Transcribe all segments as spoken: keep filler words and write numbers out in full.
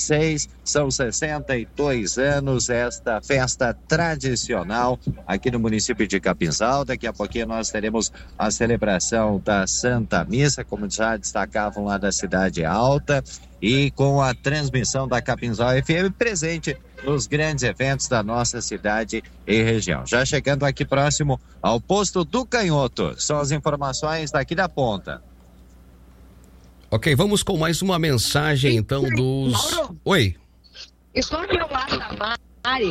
seis, são sessenta e dois anos esta festa tradicional aqui no município de Capinzal. Daqui a pouquinho nós teremos a celebração da Santa Missa, como já destacavam lá da Cidade Alta, e com a transmissão da Capinzal F M presente nos grandes eventos da nossa cidade e região. Já chegando aqui próximo ao posto do Canhoto, são as informações daqui da ponta. Ok, vamos com mais uma mensagem então dos... Mauro, Oi. estou aqui ao lado da Mari.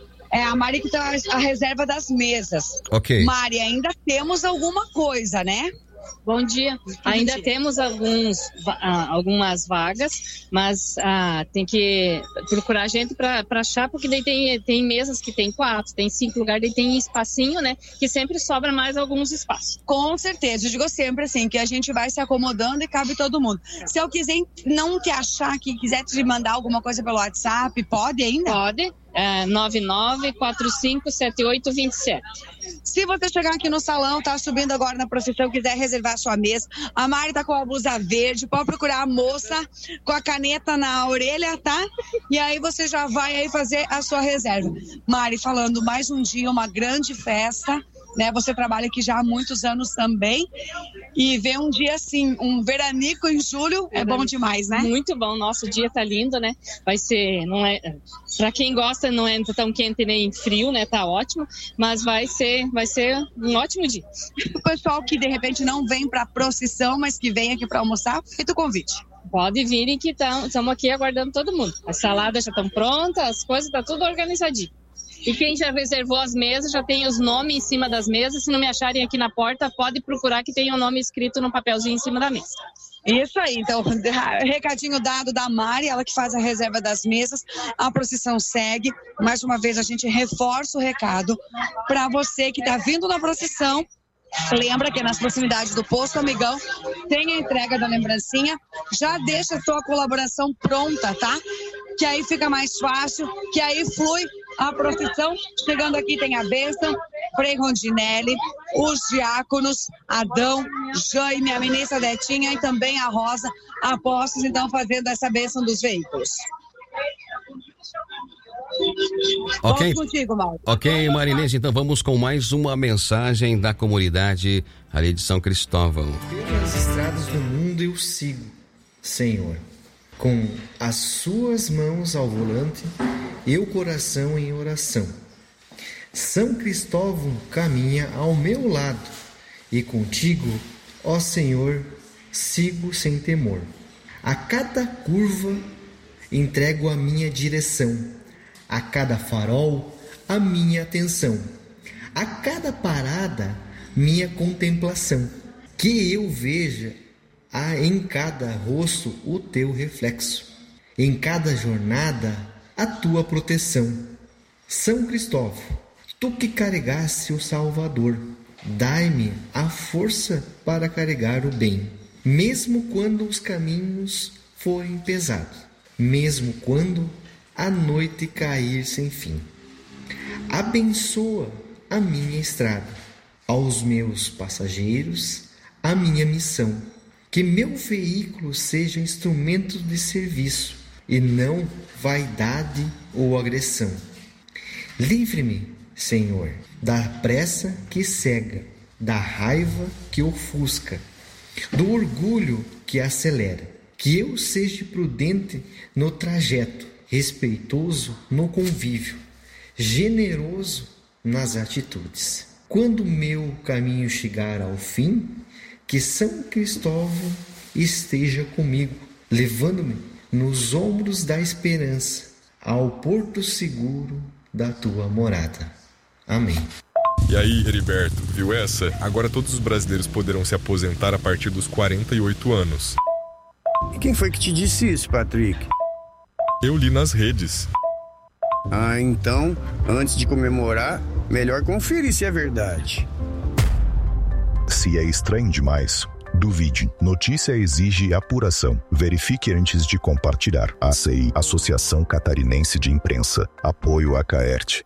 É a Mari que tá a reserva das mesas. Ok. Mari, ainda temos alguma coisa, né? Bom dia. Bom Ainda dia. Temos alguns, ah, algumas vagas, mas ah, tem que procurar gente para achar, porque daí tem, tem mesas que tem quatro, tem cinco lugares, daí tem espacinho, né? Que sempre sobra mais alguns espaços. Com certeza. Eu digo sempre assim, que a gente vai se acomodando e cabe todo mundo. Se eu quiser não te achar aqui, quiser te mandar alguma coisa pelo WhatsApp, pode ainda? Pode. É, nove nove quatro cinco sete oito dois sete. Se você chegar aqui no salão, tá subindo agora na procissão, quiser reservar sua mesa, a Mari tá com a blusa verde, pode procurar a moça com a caneta na orelha, tá? E aí você já vai aí fazer a sua reserva. Mari, falando mais um dia, uma grande festa, né? Você trabalha aqui já há muitos anos também, e ver um dia assim, um veranico em julho, é bom demais, né? Muito bom, nosso dia tá lindo, né? Vai ser, não é, pra quem gosta, não é tão quente nem frio, né? Tá ótimo, mas vai ser, vai ser um ótimo dia. O pessoal que de repente não vem pra procissão, mas que vem aqui pra almoçar, feito o convite. Pode virem que estamos aqui aguardando todo mundo. As saladas já estão prontas, as coisas tá tudo organizadinho. E quem já reservou as mesas, já tem os nomes em cima das mesas. Se não me acharem aqui na porta, pode procurar que tem o nome escrito no papelzinho em cima da mesa. Isso aí, então, recadinho dado da Mari, ela que faz a reserva das mesas. A procissão segue. Mais uma vez, a gente reforça o recado para você que está vindo na procissão. Lembra que nas proximidades do posto Amigão tem a entrega da lembrancinha. Já deixa a sua colaboração pronta, tá? Que aí fica mais fácil, que aí flui a procissão. Chegando aqui tem a bênção, Frei Rondinelli, os diáconos, Adão, Jaime, a ministra Detinha e também a Rosa, apóstolos, então fazendo essa bênção dos veículos. Ok, Vamos contigo, Mauro. Ok, Marinês, então vamos com mais uma mensagem da comunidade ali de São Cristóvão. Pelas estradas do mundo eu sigo, Senhor, com as suas mãos ao volante e o coração em oração. São Cristóvão caminha ao meu lado e contigo, ó Senhor, sigo sem temor. A cada curva entrego a minha direção, a cada farol a minha atenção, a cada parada minha contemplação, que eu veja a, em cada rosto o teu reflexo, em cada jornada a tua proteção. São Cristóvão, tu que carregaste o Salvador, dai-me a força para carregar o bem, mesmo quando os caminhos forem pesados, mesmo quando a noite cair sem fim. Abençoa a minha estrada, aos meus passageiros a minha missão, que meu veículo seja instrumento de serviço e não vaidade ou agressão. Livre-me, Senhor, da pressa que cega, da raiva que ofusca, do orgulho que acelera, que eu seja prudente no trajeto, respeitoso no convívio, generoso nas atitudes. Quando meu caminho chegar ao fim, que São Cristóvão esteja comigo, levando-me nos ombros da esperança ao porto seguro da tua morada. Amém. E aí, Heriberto, viu essa? Agora todos os brasileiros poderão se aposentar a partir dos quarenta e oito anos. E quem foi que te disse isso, Patrick? Eu li nas redes. Ah, então, antes de comemorar, melhor conferir se é verdade. Se é estranho demais, duvide. Notícia exige apuração. Verifique antes de compartilhar. A C I, Associação Catarinense de Imprensa. Apoio a Caerte.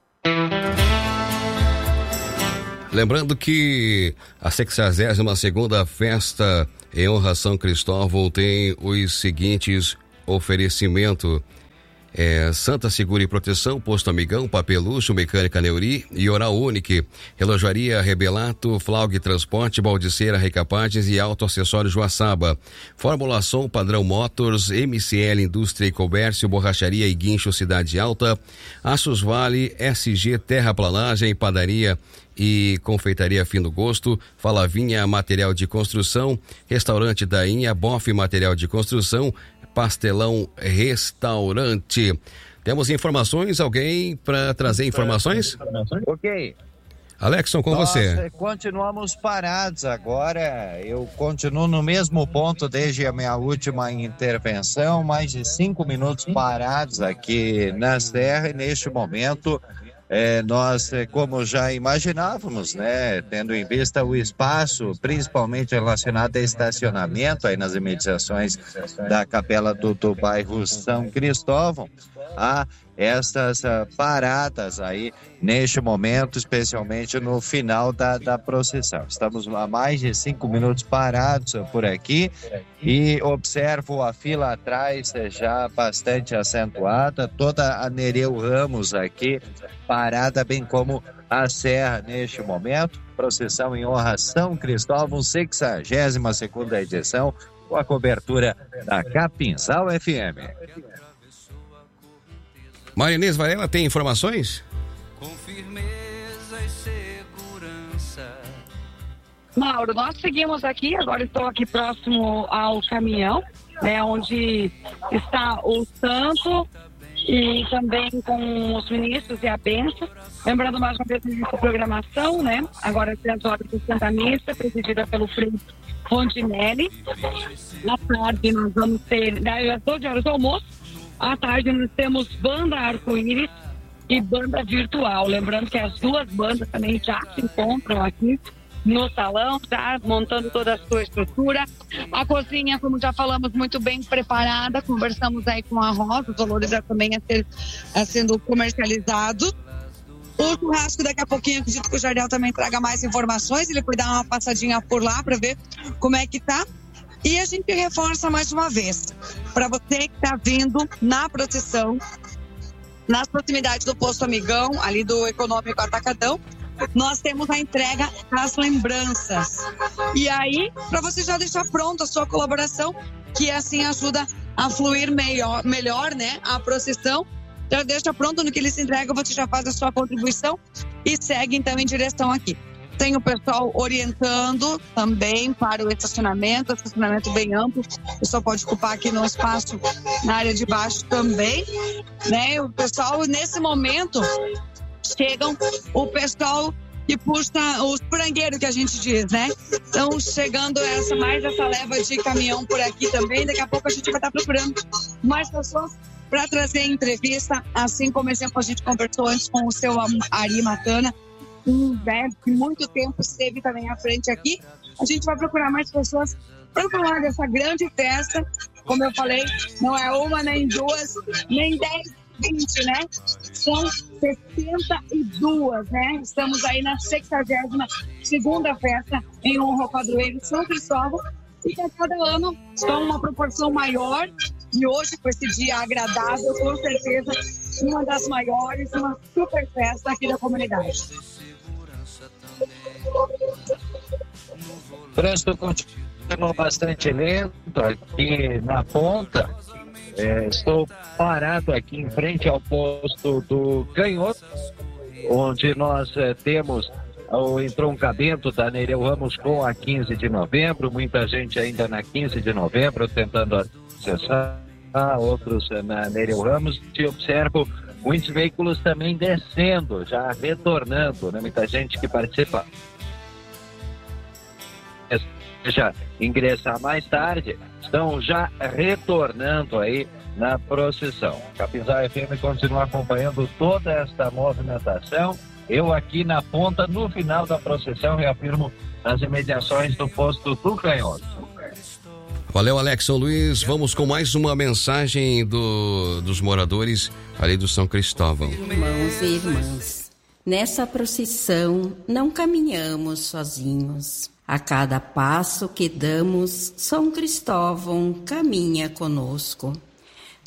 Lembrando que a sexagésima segunda festa em honra a São Cristóvão tem os seguintes oferecimentos. É, Santa Segura e Proteção, Posto Amigão, Papelucho, Mecânica Neuri e Oral Unique, Relojaria Rebelato, Flaug Transporte, Baldiceira Recapagens e Auto Acessório Joaçaba, Formulação Padrão Motors, M C L Indústria e Comércio, Borracharia e Guincho Cidade Alta, Aços Vale, S G Terraplanagem, Padaria e Confeitaria Fino Gosto, Falavinha Material de Construção, Restaurante Dainha, Boff Material de Construção, Pastelão Restaurante. Temos informações? Alguém para trazer informações? Ok. Alexson, com Nós você. Continuamos parados agora. Eu continuo no mesmo ponto desde a minha última intervenção. Mais de cinco minutos parados aqui na Serra e neste momento. É, nós, como já imaginávamos, né, tendo em vista o espaço, principalmente relacionado a estacionamento, aí nas imediações da capela do, do bairro São Cristóvão, há essas uh, paradas aí neste momento, especialmente no final da, da procissão. Estamos há mais de cinco minutos parados por aqui e observo a fila atrás já bastante acentuada, toda a Nereu Ramos aqui parada, bem como a Serra neste momento. Procissão em honra a São Cristóvão, sexagésima segunda edição, com a cobertura da Capinzal F M. Maria Inês Varela tem informações? Com firmeza e segurança. Mauro, nós seguimos aqui, agora estou aqui próximo ao caminhão, né, onde está o santo e também com os ministros e a bênção. Lembrando mais uma vez a nossa programação, né? Agora às dez horas de Santa Missa, presidida pelo Frei Rondinelli. Na tarde nós vamos ter, às doze horas do almoço, à tarde nós temos banda arco-íris e banda virtual. Lembrando que as duas bandas também já se encontram aqui no salão, tá montando toda a sua estrutura. A cozinha, como já falamos, muito bem preparada. Conversamos aí com a Rosa, o Dolores já também a ser a sendo comercializado. O churrasco, daqui a pouquinho, acredito que o Jardel também traga mais informações. Ele foi dar uma passadinha por lá para ver como é que tá. E a gente reforça mais uma vez, para você que está vindo na procissão, nas proximidades do Posto Amigão, ali do Econômico Atacadão, nós temos a entrega das lembranças. E aí, para você já deixar pronta a sua colaboração, que assim ajuda a fluir melhor, melhor, né, a procissão. Já deixa pronto no que eles entregam, você já faz a sua contribuição e segue então em direção aqui. Tem o pessoal orientando também para o estacionamento, estacionamento bem amplo. O pessoal pode ocupar aqui no espaço, na área de baixo também, né? O pessoal, nesse momento, chegam o pessoal que puxa os frangueiros, que a gente diz, né? Então, chegando essa, mais essa leva de caminhão por aqui também. Daqui a pouco a gente vai estar procurando mais pessoas para trazer entrevista, assim como exemplo a gente conversou antes com o seu Ari Matana, um velho que muito tempo esteve também à frente aqui. A gente vai procurar mais pessoas para falar dessa grande festa. Como eu falei, não é uma, nem duas, nem dez, vinte, né? São sessenta e duas, né? Estamos aí na sexagésima segunda festa em honra ao padroeiro São Cristóvão, e que a cada ano estão uma proporção maior. E hoje, com esse dia agradável, com certeza, uma das maiores, uma super festa aqui da comunidade. O trânsito continua bastante lento aqui na ponta. É, estou parado aqui em frente ao posto do Canhoto, onde nós é, temos o entroncamento da Nereu Ramos com a quinze de novembro. Muita gente ainda na quinze de novembro tentando acessar, outros na Nereu Ramos. E observo muitos veículos também descendo, já retornando, né? Muita gente que participa. Já ingressar mais tarde, estão já retornando aí na procissão. Capinzal F M continua acompanhando toda esta movimentação. Eu aqui na ponta, no final da procissão, reafirmo nas imediações do posto do Canhoto. Valeu, Alexson Luiz. Vamos com mais uma mensagem do, dos moradores ali do São Cristóvão. Irmãos e irmãs, nessa procissão não caminhamos sozinhos. A cada passo que damos, São Cristóvão caminha conosco.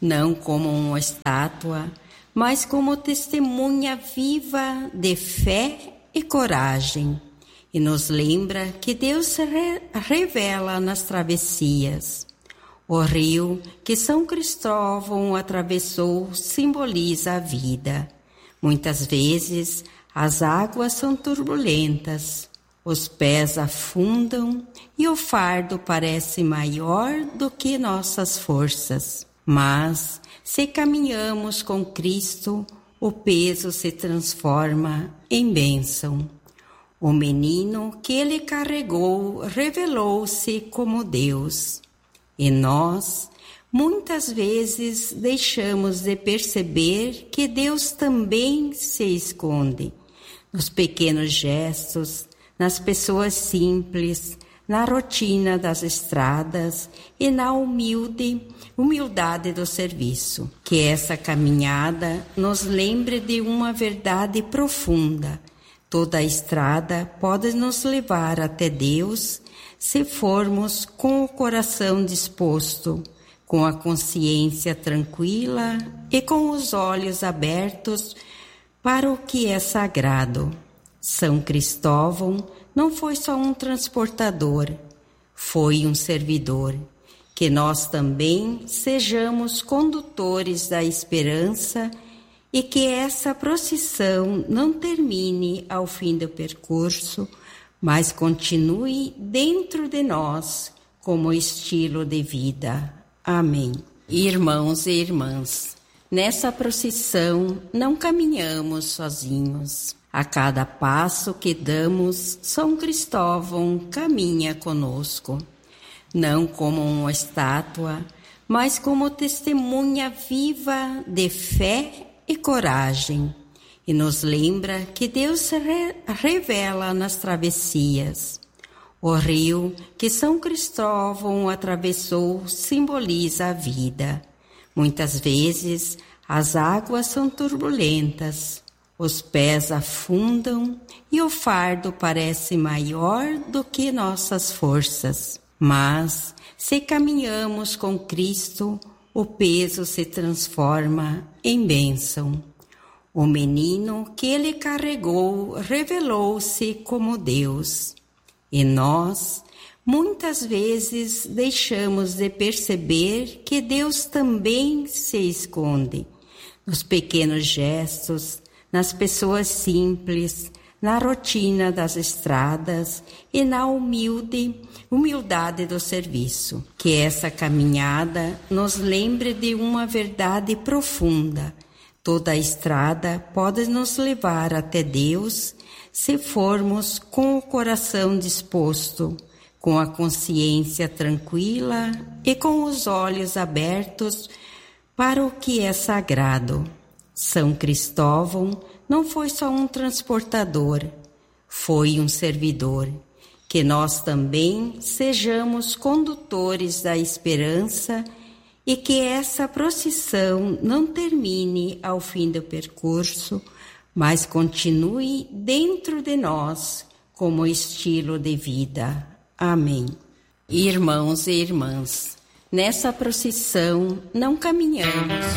não como uma estátua, mas como testemunha viva de fé e coragem. E nos lembra que Deus se re- revela nas travessias. O rio que São Cristóvão atravessou simboliza a vida. Muitas vezes as águas são turbulentas, os pés afundam e o fardo parece maior do que nossas forças. Mas, se caminhamos com Cristo, o peso se transforma em bênção. O menino que ele carregou revelou-se como Deus. E nós, muitas vezes, deixamos de perceber que Deus também se esconde nos pequenos gestos, nas pessoas simples, na rotina das estradas e na humilde humildade do serviço. Que essa caminhada nos lembre de uma verdade profunda. Toda a estrada pode nos levar até Deus se formos com o coração disposto, com a consciência tranquila e com os olhos abertos para o que é sagrado. São Cristóvão não foi só um transportador, foi um servidor. Que nós também sejamos condutores da esperança e que essa procissão não termine ao fim do percurso, mas continue dentro de nós como estilo de vida. Amém. Irmãos e irmãs, nessa procissão não caminhamos sozinhos. A cada passo que damos, São Cristóvão caminha conosco. Não como uma estátua, mas como testemunha viva de fé e coragem. E nos lembra que Deus se re- revela nas travessias. O rio que São Cristóvão atravessou simboliza a vida. Muitas vezes as águas são turbulentas, os pés afundam e o fardo parece maior do que nossas forças. Mas, se caminhamos com Cristo, o peso se transforma em bênção. O menino que ele carregou revelou-se como Deus. E nós, muitas vezes, deixamos de perceber que Deus também se esconde nos pequenos gestos, nas pessoas simples, na rotina das estradas e na humilde humildade do serviço. Que essa caminhada nos lembre de uma verdade profunda. Toda a estrada pode nos levar até Deus se formos com o coração disposto, com a consciência tranquila e com os olhos abertos para o que é sagrado. São Cristóvão não foi só um transportador, foi um servidor. Que nós também sejamos condutores da esperança e que essa procissão não termine ao fim do percurso, mas continue dentro de nós como estilo de vida. Amém. Irmãos e irmãs, nessa procissão não caminhamos.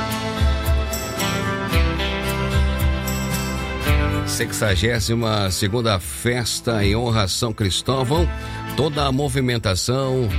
sexagésima segunda festa em honra a São Cristóvão, toda a movimentação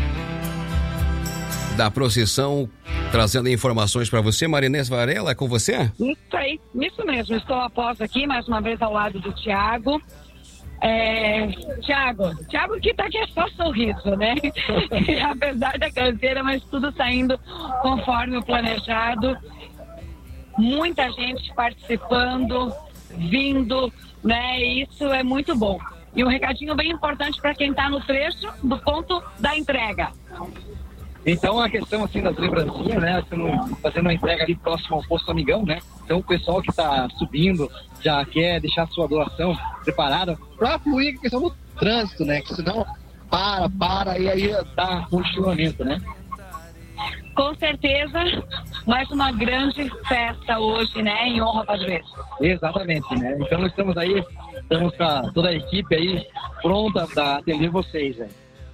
da procissão, trazendo informações para você. Marinês Varela, é com você? Isso aí, isso mesmo, estou após aqui, mais uma vez ao lado do Tiago. É, Tiago, Tiago que tá aqui é só sorriso, né? Apesar da canseira, mas tudo saindo conforme o planejado. Muita gente participando, vindo, né? Isso é muito bom. E um recadinho bem importante para quem está no trecho do ponto da entrega. Então a questão assim das lembrancinhas, né? Fazendo uma entrega ali próximo ao posto Amigão, né? Então o pessoal que está subindo já quer deixar a sua doação preparada para fluir a questão do trânsito, né? Que senão para, para e aí dá continuamento, né? Com certeza, mais uma grande festa hoje, né? Em honra a padroeiro. Exatamente, né? Então estamos aí, estamos com toda a equipe aí pronta para atender vocês, né?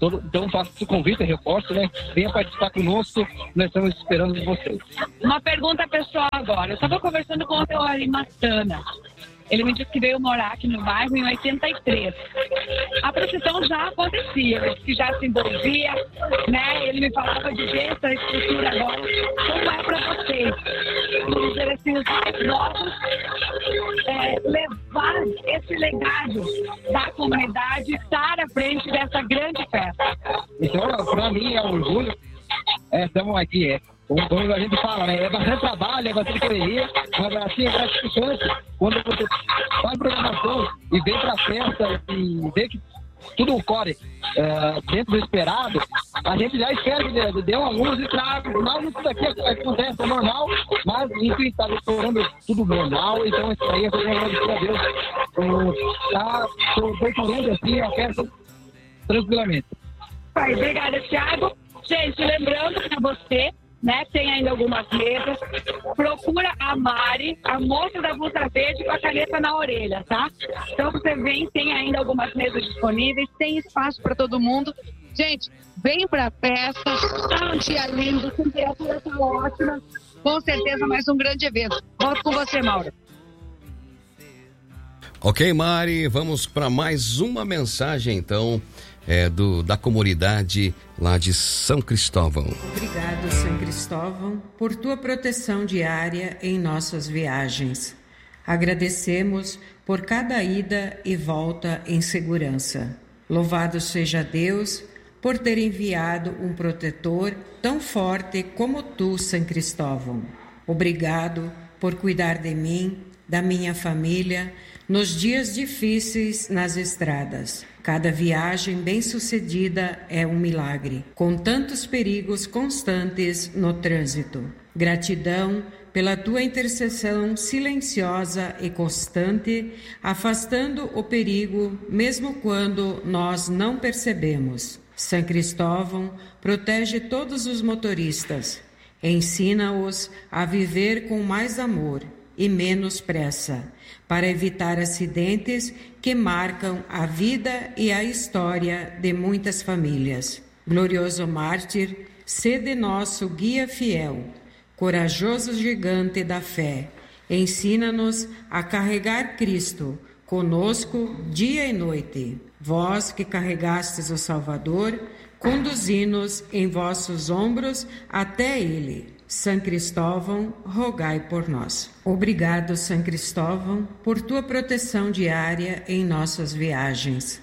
Todo, então faço o convite, reforço, né? Venha participar conosco, nós estamos esperando de vocês. Uma pergunta pessoal agora. Eu estava conversando com o seu Arimatana. Ele me disse que veio morar aqui no bairro em oitenta e três. A procissão já acontecia, ele disse que já se envolvia, né? Ele me falava de ver essa estrutura agora. Como é para vocês, os adolescentes mais novos, é, levar esse legado da comunidade e estar à frente dessa grande festa? Então, para mim é um orgulho. Estamos é, aqui, é. Como, como a gente fala, né? É bastante trabalho, é bastante correria, mas assim, é gratificante quando você faz programação e vem pra festa e vê que tudo ocorre é, dentro do esperado, a gente já espera que dê uma luz e traga. Mas isso daqui acontece, é normal, mas enfim, está estourando tudo normal, então isso aí é para agradecer a Deus. Está percorrendo assim a festa tranquilamente. Obrigada, Thiago. Gente, lembrando para você, né, tem ainda algumas mesas, procura a Mari, a moça da blusa verde com a caneta na orelha, tá? Então você vem, tem ainda algumas mesas disponíveis, tem espaço para todo mundo. Gente, vem pra festa, tá um dia lindo, a temperatura tá ótima, com certeza mais um grande evento. Volto com você, Mauro. Ok, Mari, vamos para mais uma mensagem, então, é, do, da comunidade lá de São Cristóvão. Obrigado, São Cristóvão, por tua proteção diária em nossas viagens. Agradecemos por cada ida e volta em segurança. Louvado seja Deus por ter enviado um protetor tão forte como tu, São Cristóvão. Obrigado por cuidar de mim, da minha família, nos dias difíceis nas estradas. Cada viagem bem-sucedida é um milagre, com tantos perigos constantes no trânsito. Gratidão pela tua intercessão silenciosa e constante, afastando o perigo mesmo quando nós não percebemos. São Cristóvão protege todos os motoristas, ensina-os a viver com mais amor e menos pressa, para evitar acidentes que marcam a vida e a história de muitas famílias. Glorioso mártir, sede nosso guia fiel, corajoso gigante da fé, ensina-nos a carregar Cristo conosco dia e noite. Vós que carregastes o Salvador, conduzi-nos em vossos ombros até Ele. São Cristóvão, rogai por nós. Obrigado, São Cristóvão, por tua proteção diária em nossas viagens.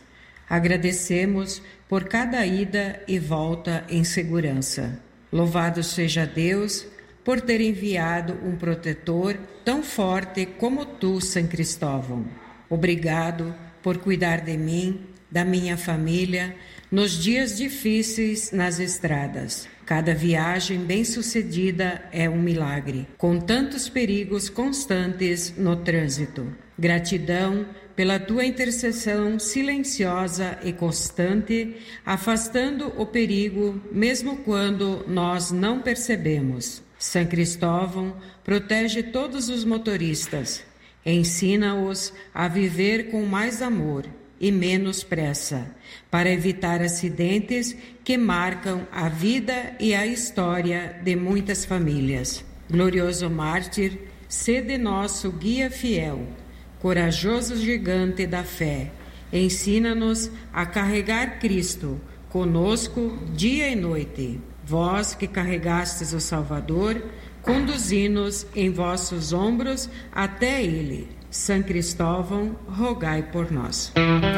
Agradecemos por cada ida e volta em segurança. Louvado seja Deus por ter enviado um protetor tão forte como tu, São Cristóvão. Obrigado por cuidar de mim, da minha família, nos dias difíceis nas estradas. Cada viagem bem-sucedida é um milagre, com tantos perigos constantes no trânsito. Gratidão pela tua intercessão silenciosa e constante, afastando o perigo mesmo quando nós não percebemos. São Cristóvão protege todos os motoristas, ensina-os a viver com mais amor e menos pressa, para evitar acidentes que marcam a vida e a história de muitas famílias. Glorioso mártir, sede nosso guia fiel, corajoso gigante da fé, ensina-nos a carregar Cristo conosco dia e noite. Vós que carregastes o Salvador, conduzi-nos em vossos ombros até Ele. São Cristóvão, rogai por nós.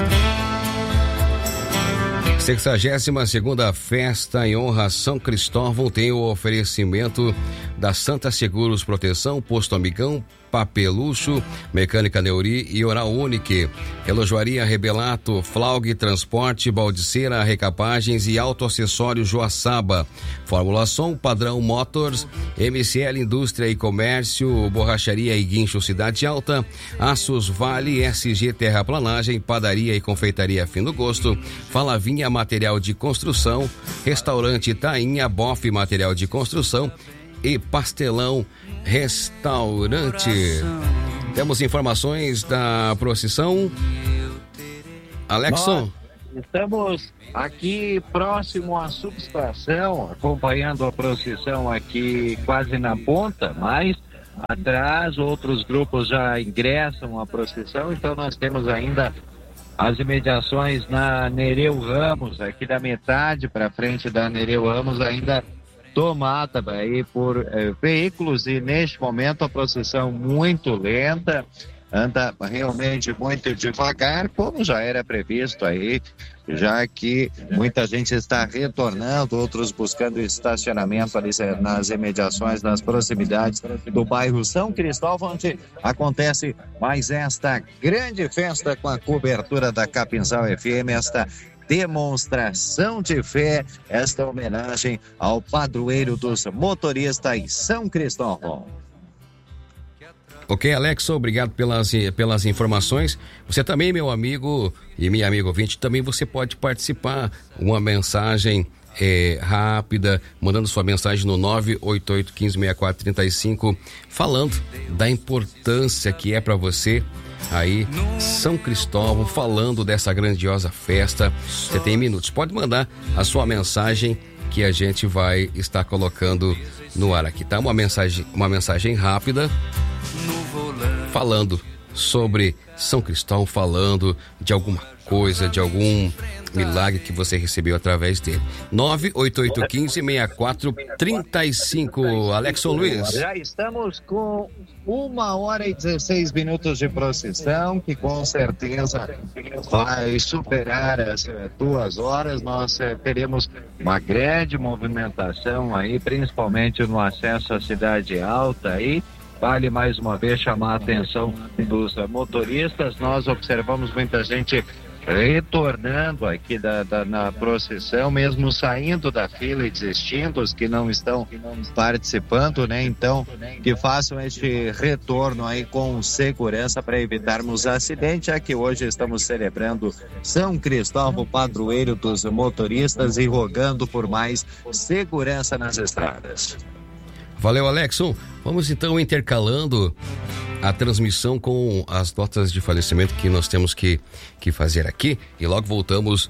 sexagésima segunda Festa em honra a São Cristóvão tem o oferecimento da Santa Seguros Proteção, Posto Amigão, Papelucho, Mecânica Neuri e Oral Unique, Relojoaria Rebelato, Flaug Transporte, Baldiceira Recapagens e Autoacessório Joaçaba, Formulação Padrão Motors, M C L Indústria e Comércio, Borracharia e Guincho Cidade Alta, Aços Vale, S G Terraplanagem, Padaria e Confeitaria Fim do Gosto, Falavinha Material de Construção, Restaurante Tainha, Boff Material de Construção e Pastelão Restaurante. Temos informações da procissão. Alexson. Estamos aqui próximo à subestação, acompanhando a procissão aqui quase na ponta, mas atrás outros grupos já ingressam à procissão, então nós temos ainda as imediações na Nereu Ramos, aqui da metade para frente da Nereu Ramos, ainda tomada aí por eh, veículos, e neste momento a procissão muito lenta, anda realmente muito devagar, como já era previsto aí, já que muita gente está retornando, outros buscando estacionamento ali nas imediações, nas proximidades do bairro São Cristóvão, onde acontece mais esta grande festa com a cobertura da Capinzal F M, esta demonstração de fé, esta homenagem ao padroeiro dos motoristas São Cristóvão. Ok, Alex, obrigado pelas, pelas informações. Você também, meu amigo e minha amiga ouvinte, também você pode participar. Uma mensagem é, rápida, mandando sua mensagem no nove oito oito, um cinco, seis quatro três cinco, falando da importância que é para você aí São Cristóvão, falando dessa grandiosa festa. Você tem minutos, pode mandar a sua mensagem que a gente vai estar colocando no ar aqui, tá? Uma mensagem, uma mensagem rápida, falando sobre São Cristóvão, falando de alguma coisa, de algum milagre que você recebeu através dele. nove oito oito, um cinco, seis quatro três cinco. Alexson Luiz. Já estamos com uma hora e dezesseis minutos de procissão, que com certeza vai superar as duas horas. Nós eh, teremos uma grande movimentação aí, principalmente no acesso à Cidade Alta aí. Vale mais uma vez chamar a atenção dos motoristas. Nós observamos muita gente retornando aqui da, da, na procissão, mesmo saindo da fila e desistindo, os que não estão participando, né? Então, que façam este retorno aí com segurança para evitarmos acidente, já que hoje estamos celebrando São Cristóvão, padroeiro dos motoristas, e rogando por mais segurança nas estradas. Valeu, Alexson. Vamos então intercalando a transmissão com as notas de falecimento que nós temos que, que fazer aqui, e logo voltamos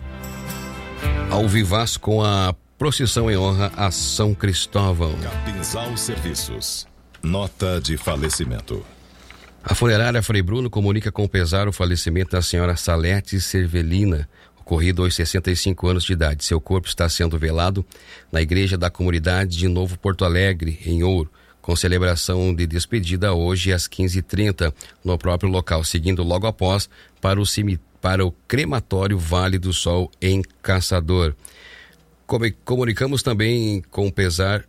ao vivaço com a procissão em honra a São Cristóvão. Capinzal Serviços. Nota de falecimento. A funerária Frei Bruno comunica com pesar o falecimento da senhora Salete Cervelina, ocorrido aos sessenta e cinco anos de idade. Seu corpo está sendo velado na igreja da comunidade de Novo Porto Alegre, em Ouro, com celebração de despedida hoje às quinze e trinta no próprio local, seguindo logo após para o, cimi, para o crematório Vale do Sol, em Caçador. Comunicamos também com pesar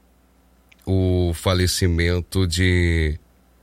o falecimento de...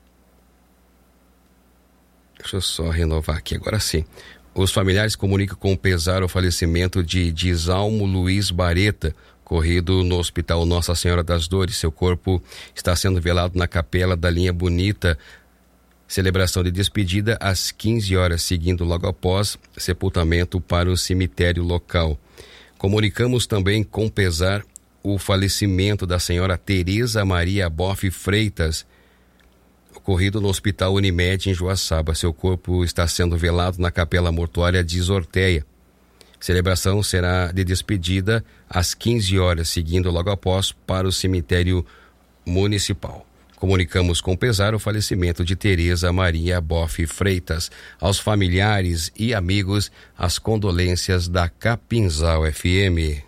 Deixa eu só renovar aqui, agora sim. Os familiares comunicam com pesar o falecimento de Disalmo Luiz Bareta, ocorrido no Hospital Nossa Senhora das Dores. Seu corpo está sendo velado na capela da Linha Bonita. Celebração de despedida às quinze horas, seguindo logo após sepultamento para o cemitério local. Comunicamos também com pesar o falecimento da senhora Tereza Maria Boff Freitas, ocorrido no Hospital Unimed em Joaçaba. Seu corpo está sendo velado na capela mortuária de Isorteia. Celebração será de despedida às quinze horas, seguindo logo após para o cemitério municipal. Comunicamos com pesar o falecimento de Tereza Maria Boff Freitas. Aos familiares e amigos, as condolências da Capinzal F M.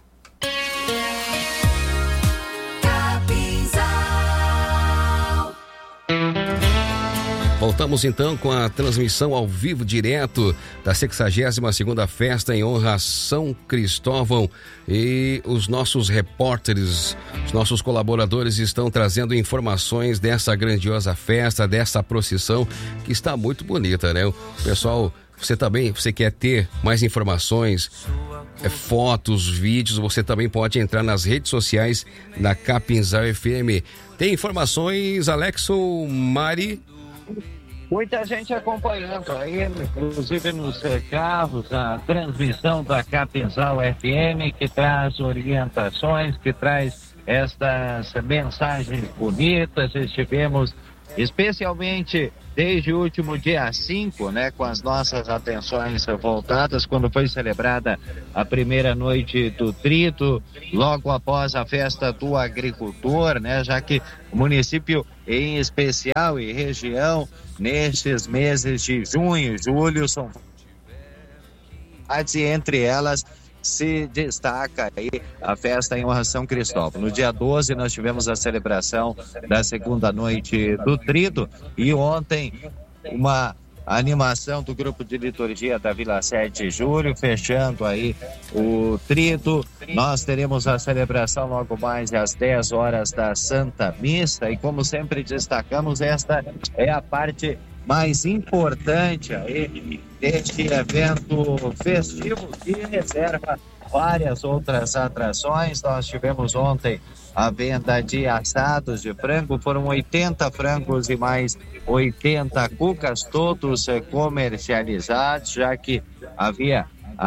Voltamos então com a transmissão ao vivo direto da sexagésima segunda festa em honra a São Cristóvão, e os nossos repórteres, os nossos colaboradores estão trazendo informações dessa grandiosa festa, dessa procissão que está muito bonita, né? O pessoal, você também, você quer ter mais informações, é, fotos, vídeos, você também pode entrar nas redes sociais da Capinzal F M. Tem informações, Alexo, Mari? Muita gente acompanhando aí, inclusive nos carros, a transmissão da Capinzal F M, que traz orientações, que traz estas mensagens bonitas. Estivemos especialmente desde o último dia cinco, né, com as nossas atenções voltadas, quando foi celebrada a primeira noite do Trito, logo após a festa do agricultor, né, já que o município, em especial e região, nestes meses de junho e julho, são e entre elas se destaca aí a festa em honra a São Cristóvão. No dia doze nós tivemos a celebração da segunda noite do Trito e ontem uma animação do grupo de liturgia da Vila sete de Julho, fechando aí o Trito. Nós teremos a celebração logo mais às dez horas da Santa Missa e, como sempre destacamos, esta é a parte mais importante aí deste evento festivo que reserva várias outras atrações. Nós tivemos ontem a venda de assados de frango, foram oitenta frangos e mais oitenta cucas, todos comercializados, já que havia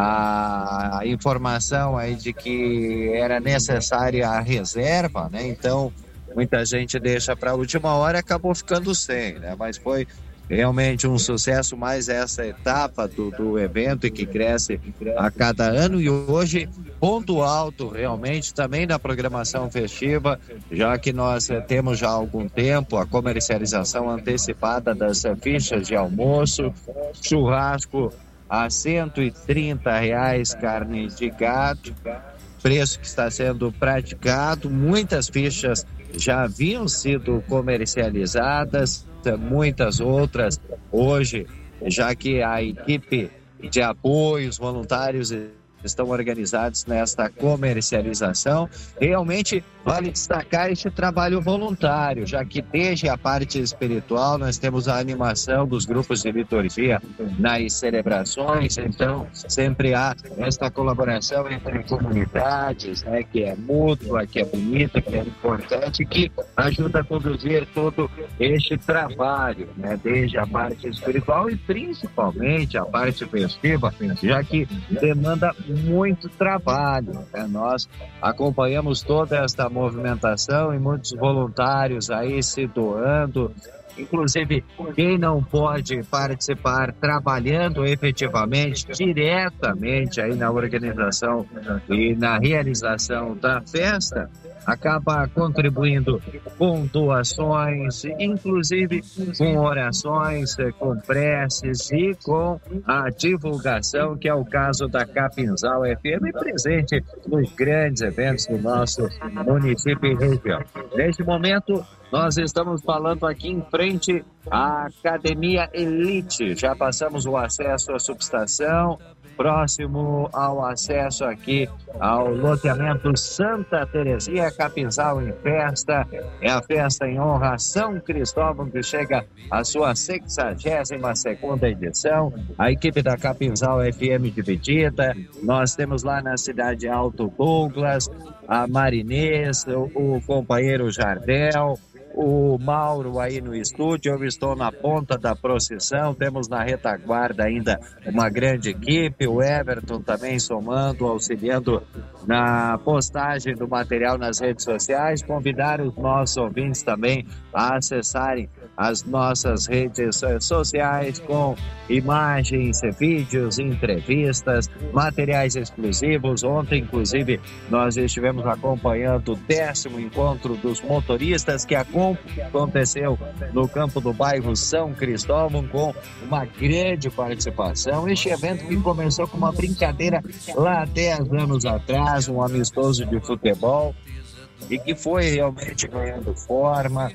a informação aí de que era necessária a reserva, né? Então muita gente deixa para a última hora e acabou ficando sem, né? Mas foi realmente um sucesso, mais essa etapa do, do evento e que cresce a cada ano, e hoje ponto alto realmente também na programação festiva, já que nós eh, temos já há algum tempo a comercialização antecipada das eh, fichas de almoço, churrasco a cento e trinta reais, carne de gado, preço que está sendo praticado. Muitas fichas já haviam sido comercializadas, muitas outras hoje, já que a equipe de apoio, os voluntários estão organizados nesta comercialização. Realmente vale destacar este trabalho voluntário, já que desde a parte espiritual nós temos a animação dos grupos de liturgia nas celebrações, então sempre há esta colaboração entre comunidades, né, que é mútua, que é bonita, que é importante, que ajuda a conduzir todo este trabalho, né, desde a parte espiritual e principalmente a parte festiva, já que demanda muito trabalho, né? Nós acompanhamos toda esta movimentação e muitos voluntários aí se doando, inclusive quem não pode participar trabalhando efetivamente, diretamente aí na organização e na realização da festa, acaba contribuindo com doações, inclusive com orações, com preces e com a divulgação, que é o caso da Capinzal F M, presente nos grandes eventos do nosso município e região. Neste momento, nós estamos falando aqui em frente à Academia Elite. Já passamos o acesso à subestação, próximo ao acesso aqui ao loteamento Santa Terezinha. Capinzal em festa, é a festa em honra a São Cristóvão, que chega à sua sexagésima segunda edição. A equipe da Capinzal F M dividida, nós temos lá na cidade Alto Douglas, a Marinês, o, o companheiro Jardel, o Mauro aí no estúdio, eu estou na ponta da procissão, temos na retaguarda ainda uma grande equipe, o Everton também somando, auxiliando na postagem do material nas redes sociais. Convidar os nossos ouvintes também a acessarem as nossas redes sociais com imagens, vídeos, entrevistas, materiais exclusivos. Ontem, inclusive, nós estivemos acompanhando o décimo encontro dos motoristas, que aconteceu no campo do bairro São Cristóvão, com uma grande participação. Este evento que começou com uma brincadeira lá há dez anos atrás, um amistoso de futebol, e que foi realmente ganhando forma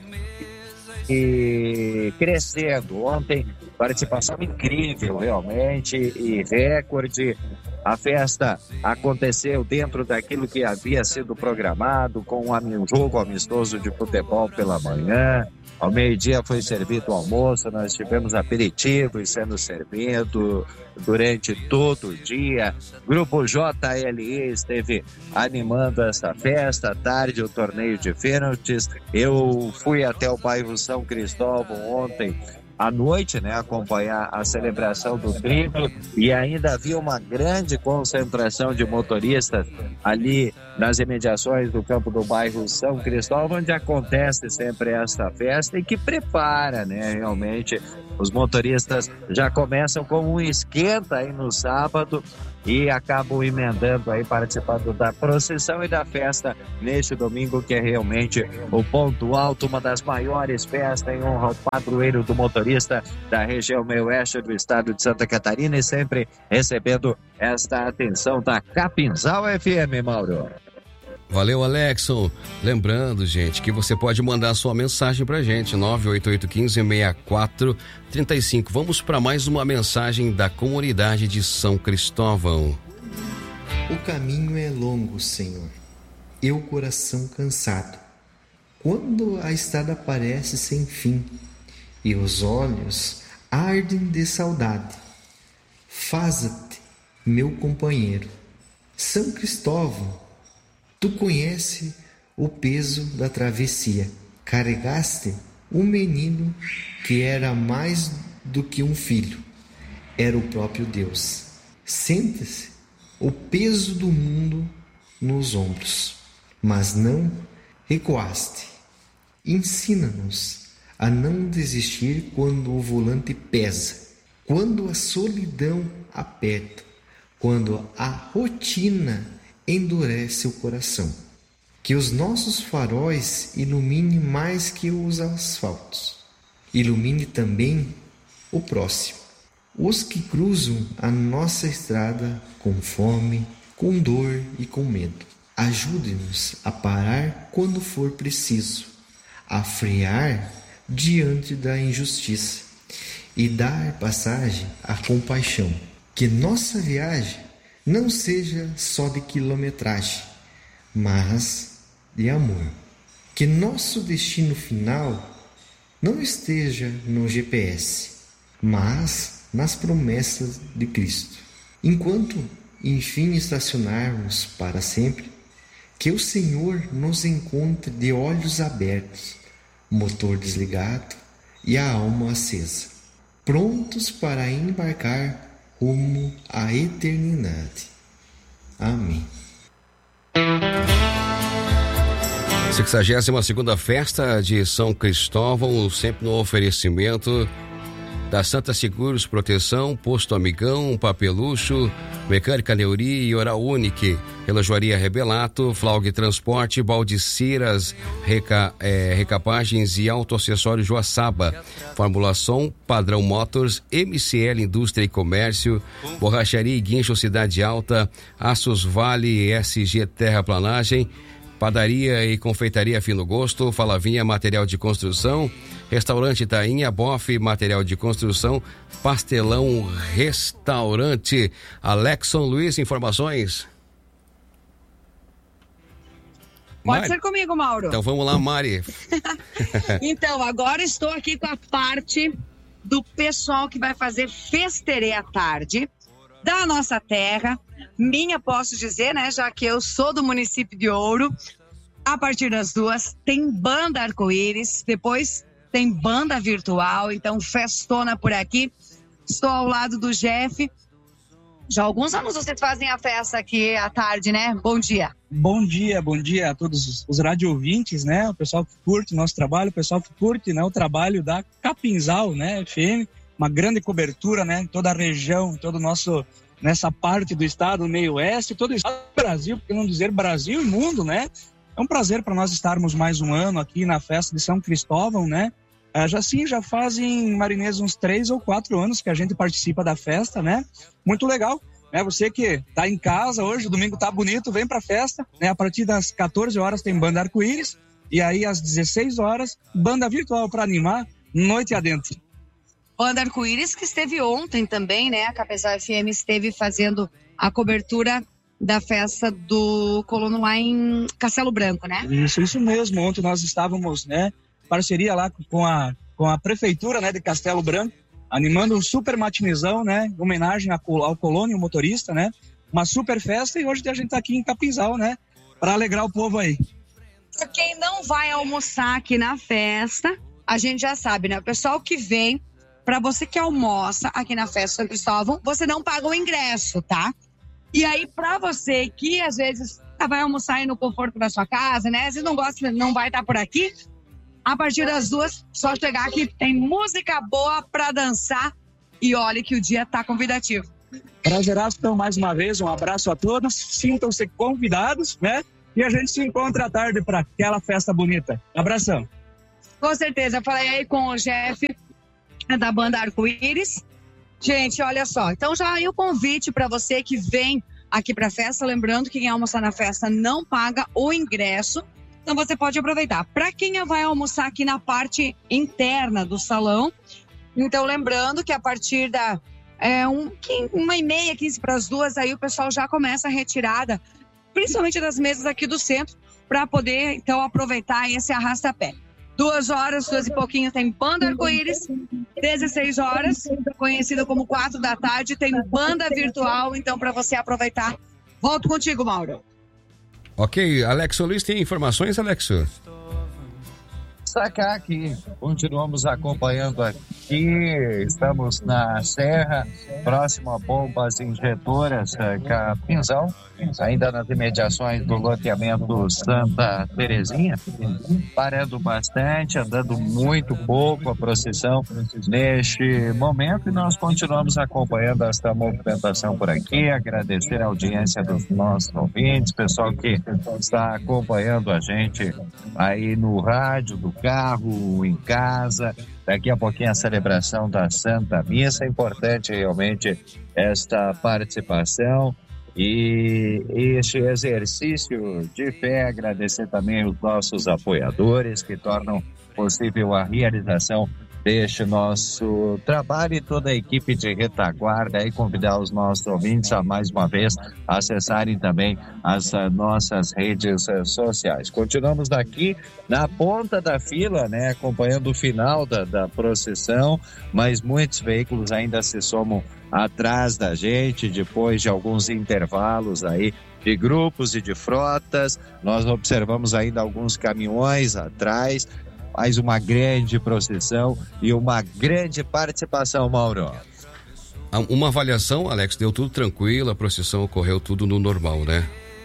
e crescendo. Ontem, participação incrível realmente e recorde. A festa aconteceu dentro daquilo que havia sido programado, com um jogo amistoso de futebol pela manhã. Ao meio-dia foi servido o almoço, nós tivemos aperitivos sendo servido durante todo o dia. Grupo J L I esteve animando essa festa. À tarde, o torneio de pênaltis. Eu fui até o bairro São Cristóvão ontem à noite, né, acompanhar a celebração do trigo, e ainda havia uma grande concentração de motoristas ali nas imediações do campo do bairro São Cristóvão, onde acontece sempre esta festa e que prepara, né, realmente os motoristas já começam com um esquenta aí no sábado e acabam emendando aí, participando da procissão e da festa neste domingo, que é realmente o ponto alto, uma das maiores festas em honra ao padroeiro do motorista da região meio-oeste do estado de Santa Catarina, e sempre recebendo esta atenção da Capinzal F M, Mauro. Valeu, Alexson. Lembrando, gente, que você pode mandar sua mensagem pra gente, nove oito oito um cinco, seis quatro três cinco. Vamos para mais uma mensagem da comunidade de São Cristóvão. O caminho é longo, Senhor, e o coração cansado, quando a estrada parece sem fim e os olhos ardem de saudade. Faza-te, meu companheiro. São Cristóvão, tu conhece o peso da travessia. Carregaste um menino que era mais do que um filho. Era o próprio Deus. Sente-se o peso do mundo nos ombros, mas não recuaste. Ensina-nos a não desistir quando o volante pesa, quando a solidão aperta, quando a rotina endurece o coração. Que os nossos faróis ilumine mais que os asfaltos. Ilumine também o próximo, os que cruzam a nossa estrada com fome, com dor e com medo. Ajude-nos a parar quando for preciso, a frear diante da injustiça e dar passagem à compaixão. Que nossa viagem não seja só de quilometragem, mas de amor. Que nosso destino final não esteja no G P S, mas nas promessas de Cristo. Enquanto, enfim, estacionarmos para sempre, que o Senhor nos encontre de olhos abertos, motor desligado e a alma acesa, prontos para embarcar rumo à eternidade. Amém. sexagésima segunda Festa de São Cristóvão, sempre no oferecimento da Santa Seguros Proteção, Posto Amigão, Papelucho, Mecânica Neuri e Oral Unique, Relojoaria Rebelato, Flaug Transporte, Baldiciras, Reca, é, Recapagens e Autoacessórios Joaçaba, Formulação Padrão Motors, M C L Indústria e Comércio, Borracharia e Guincho Cidade Alta, Aços Vale, S G Terraplanagem, Padaria e Confeitaria Fino Gosto, Falavinha Material de Construção, Restaurante Tainha, Boff Material de Construção, Pastelão Restaurante. Alexson Luiz, informações? Pode Mari. ser comigo, Mauro. Então vamos lá, Mari. Então, agora estou aqui com a parte do pessoal que vai fazer festerê à tarde da nossa terra. Minha, posso dizer, né, já que eu sou do município de Ouro. A partir das duas tem banda arco-íris, depois tem banda virtual, então festona por aqui. Estou ao lado do Jeff. Já há alguns anos vocês fazem a festa aqui à tarde, né? Bom dia. Bom dia, bom dia a todos os rádio ouvintes, né? O pessoal que curte o nosso trabalho, o pessoal que curte, né, o trabalho da Capinzal, né, F M. Uma grande cobertura, né, em toda a região, todo o nosso, nessa parte do estado, meio oeste, todo o estado do Brasil, por que não dizer Brasil e mundo, né? É um prazer para nós estarmos mais um ano aqui na festa de São Cristóvão, né? É, já sim, já fazem, Marinês, uns três ou quatro anos que a gente participa da festa, né? Muito legal, né? Você que tá em casa hoje, o domingo tá bonito, vem pra festa, né? A partir das quatorze horas tem banda arco-íris e aí às dezesseis horas, banda virtual para animar, noite adentro. Banda Arco-Íris, que esteve ontem também, né? A Capinzal F M esteve fazendo a cobertura da festa do colono lá em Castelo Branco, né? Isso, isso mesmo. Ontem nós estávamos, né, parceria lá com a, com a prefeitura, né, de Castelo Branco, animando um super matinezão, né, em homenagem ao colono e ao motorista, né? Uma super festa, e hoje a gente tá aqui em Capinzal, né, para alegrar o povo aí. Pra quem não vai almoçar aqui na festa, a gente já sabe, né? O pessoal que vem para você que almoça aqui na Festa São Cristóvão, você não paga o ingresso, tá? E aí, para você que às vezes vai almoçar aí no conforto da sua casa, né? Se não gosta, não vai estar por aqui, a partir das duas, só chegar aqui, tem música boa para dançar e olha que o dia tá convidativo. Para gerar, então, mais uma vez, um abraço a todos, sintam-se convidados, né? E a gente se encontra à tarde para aquela festa bonita. Abração. Com certeza, eu falei aí com o Jeff da banda Arco-Íris. Gente, olha só, então já aí o convite para você que vem aqui para a festa, lembrando que quem almoçar na festa não paga o ingresso, então você pode aproveitar. Para quem vai almoçar aqui na parte interna do salão, então lembrando que a partir da é, um, uma e meia, quinze para as duas, aí o pessoal já começa a retirada, principalmente das mesas aqui do centro, para poder então aproveitar esse arrasta-pé. Duas horas, duas e pouquinho, tem banda Arco-Íris. dezesseis horas, conhecido como quatro da tarde, tem banda virtual, então para você aproveitar. Volto contigo, Mauro. Ok, Alexo Luiz, tem informações, Alexo? Sacar aqui, continuamos acompanhando aqui, estamos na Serra, próximo a Bombas Injetoras Capinzal, ainda nas imediações do loteamento Santa Terezinha, parando bastante, andando muito pouco a procissão neste momento, e nós continuamos acompanhando esta movimentação por aqui, agradecer a audiência dos nossos ouvintes, pessoal que está acompanhando a gente aí no rádio, do carro, em casa. Daqui a pouquinho a celebração da Santa Missa. É importante realmente esta participação e este exercício de fé. Agradecer também os nossos apoiadores que tornam possível a realização deste nosso trabalho e toda a equipe de retaguarda e convidar os nossos ouvintes a mais uma vez acessarem também as uh, nossas redes uh, sociais. Continuamos daqui na ponta da fila, né, acompanhando o final da, da procissão, mas muitos veículos ainda se somam atrás da gente, depois de alguns intervalos aí de grupos e de frotas. Nós observamos ainda alguns caminhões atrás, mais uma grande procissão e uma grande participação, Mauro. Uma avaliação, Alex, deu tudo tranquilo, a procissão ocorreu tudo no normal, né?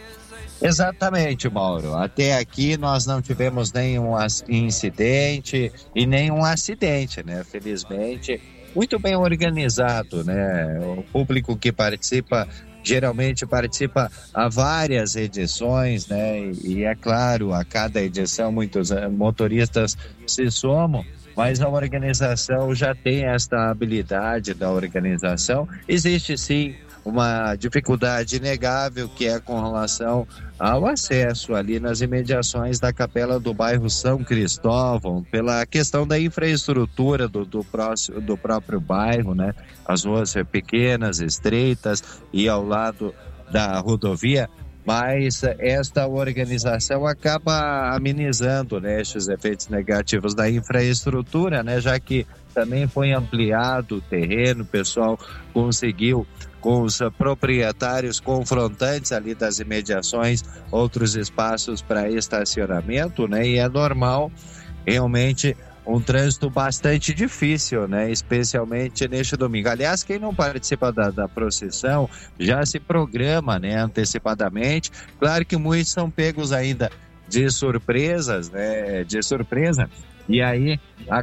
Exatamente, Mauro. Até aqui nós não tivemos nenhum incidente e nenhum acidente, né? Felizmente, muito bem organizado, né? O público que participa geralmente participa a várias edições, né? E, e é claro, a cada edição muitos motoristas se somam, mas a organização já tem esta habilidade da organização. Existe sim uma dificuldade inegável, que é com relação ao acesso ali nas imediações da capela do bairro São Cristóvão, pela questão da infraestrutura do, do, próximo, do próprio bairro, né? As ruas pequenas, estreitas e ao lado da rodovia, mas esta organização acaba amenizando, né, estes efeitos negativos da infraestrutura, né, já que também foi ampliado o terreno, o pessoal conseguiu, com os proprietários confrontantes ali das imediações, outros espaços para estacionamento, né, e é normal realmente um trânsito bastante difícil, né? Especialmente neste domingo. Aliás, quem não participa da, da procissão já se programa, né? Antecipadamente. Claro que muitos são pegos ainda de surpresas, né? De surpresa. E aí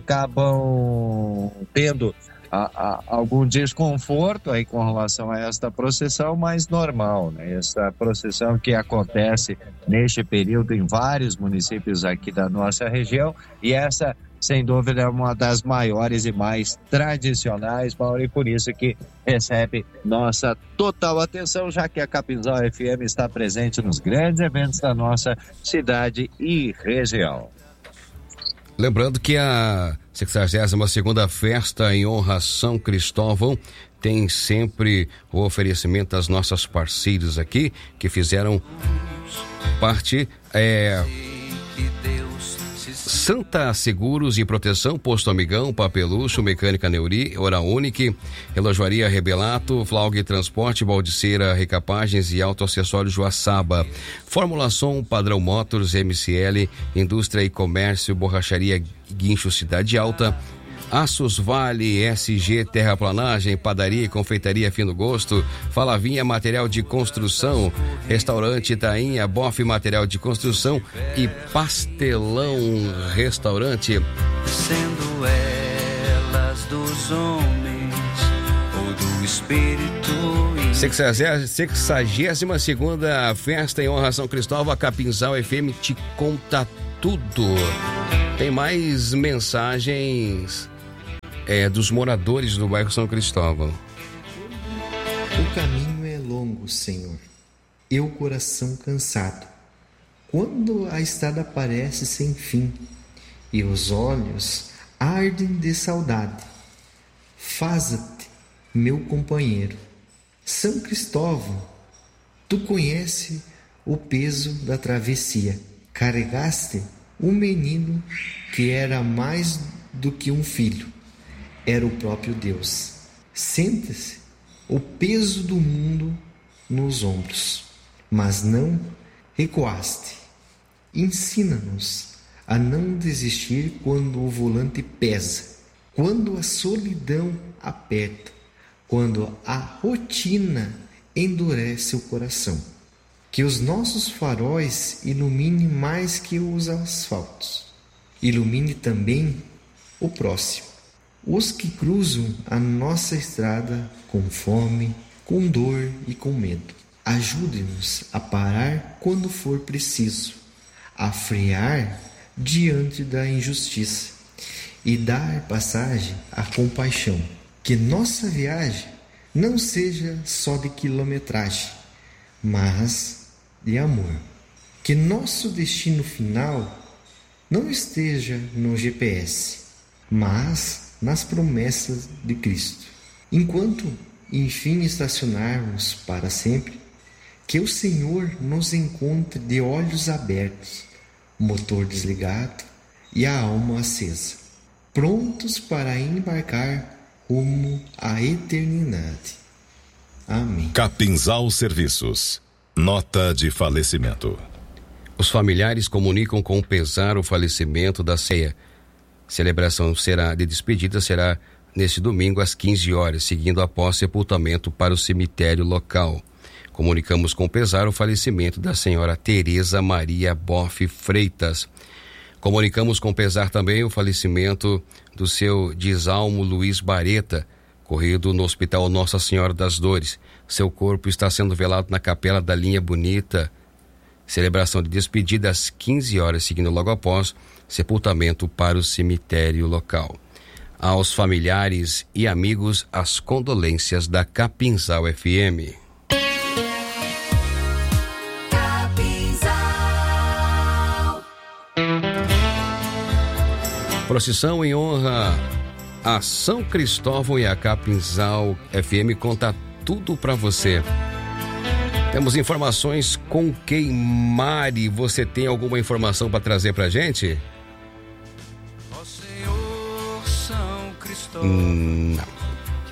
acabam tendo a, a, algum desconforto aí com relação a esta procissão, mas normal, né? Essa procissão que acontece neste período em vários municípios aqui da nossa região, e essa, sem dúvida, é uma das maiores e mais tradicionais, Mauro, e por isso que recebe nossa total atenção, já que a Capinzal F M está presente nos grandes eventos da nossa cidade e região. Lembrando que a sexagésima segunda Festa em Honra a São Cristóvão tem sempre o oferecimento das nossas parceiras aqui, que fizeram parte... É... Santa Seguros e Proteção, Posto Amigão, Papelucho, Mecânica Neuri, Hora Unique, Relojoaria Rebelato, Flaug Transporte, Baldiceira Recapagens e Autoacessórios Joaçaba, Formulação Padrão Motors, M C L, Indústria e Comércio, Borracharia Guincho Cidade Alta, Aços Vale, S G Terraplanagem, Padaria e Confeitaria Fino Gosto, Falavinha Material de Construção, Restaurante Tainha, Bofe Material de Construção e Pastelão Restaurante. Sendo elas dos homens ou do Espírito. sexagésima segunda Festa em Honra a São Cristóvão, a Capinzal F M te conta tudo. Tem mais mensagens é, dos moradores do bairro São Cristóvão. O caminho é longo, Senhor, e o coração cansado. Quando a estrada parece sem fim e os olhos ardem de saudade, faze-te meu companheiro. São Cristóvão, tu conhece o peso da travessia. Carregaste um menino que era mais do que um filho, era o próprio Deus. Sente-se o peso do mundo nos ombros, mas não recuaste. Ensina-nos a não desistir quando o volante pesa, quando a solidão aperta, quando a rotina endurece o coração. Que os nossos faróis ilumine mais que os asfaltos. Ilumine também o próximo. Os que cruzam a nossa estrada com fome, com dor e com medo. Ajude-nos a parar quando for preciso, a frear diante da injustiça e dar passagem à compaixão. Que nossa viagem não seja só de quilometragem, mas de amor. Que nosso destino final não esteja no G P S, mas nas promessas de Cristo. Enquanto, enfim, estacionarmos para sempre, que o Senhor nos encontre de olhos abertos, motor desligado e a alma acesa, prontos para embarcar rumo à eternidade. Amém. Capinzal Serviços. Nota de falecimento. Os familiares comunicam com pesar o falecimento da ceia. Celebração será de despedida será neste domingo às quinze horas, seguindo após sepultamento para o cemitério local. Comunicamos com pesar o falecimento da senhora Tereza Maria Boff Freitas. Comunicamos com pesar também o falecimento do seu Disalmo Luiz Bareta, corrido no Hospital Nossa Senhora das Dores. Seu corpo está sendo velado na Capela da Linha Bonita. Celebração de despedida às quinze horas, seguindo logo após sepultamento para o cemitério local. Aos familiares e amigos, as condolências da Capinzal F M. Procissão em honra a São Cristóvão e a Capinzal F M conta tudo para você. Temos informações com quem, Mari? Você tem alguma informação para trazer pra gente? Hum, não.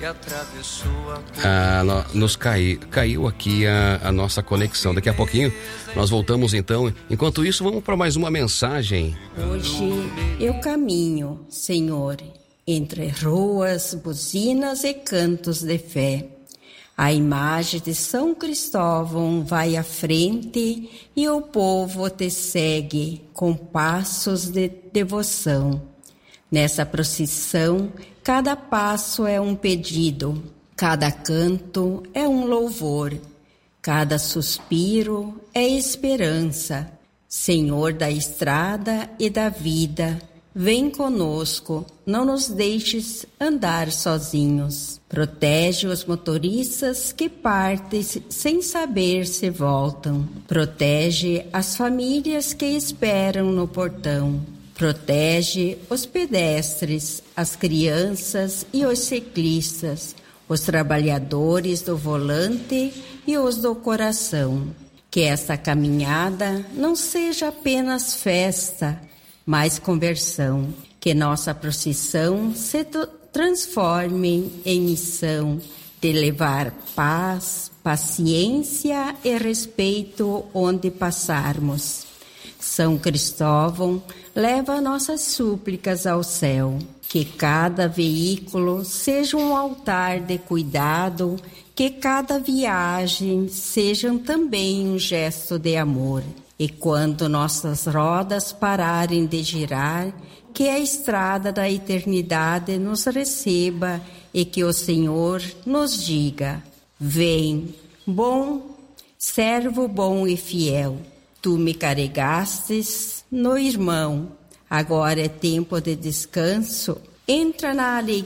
Ah, nos cai, caiu aqui a, a nossa conexão. Daqui a pouquinho nós voltamos então. Enquanto isso, vamos para mais uma mensagem. Hoje eu caminho, Senhor, entre ruas, buzinas e cantos de fé. A imagem de São Cristóvão vai à frente e o povo te segue com passos de devoção. Nessa procissão, cada passo é um pedido, cada canto é um louvor, cada suspiro é esperança. Senhor da estrada e da vida, vem conosco, não nos deixes andar sozinhos. Protege os motoristas que partem sem saber se voltam. Protege as famílias que esperam no portão. Protege os pedestres, as crianças e os ciclistas, os trabalhadores do volante e os do coração. Que esta caminhada não seja apenas festa, mas conversão. Que nossa procissão se transforme em missão de levar paz, paciência e respeito onde passarmos. São Cristóvão leva nossas súplicas ao céu. Que cada veículo seja um altar de cuidado, que cada viagem seja também um gesto de amor. E quando nossas rodas pararem de girar, que a estrada da eternidade nos receba e que o Senhor nos diga: vem, bom, servo bom e fiel, tu me carregastes no irmão, agora é tempo de descanso, entra na alegria